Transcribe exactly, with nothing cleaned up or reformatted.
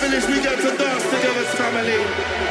finish, we get to dance together as family.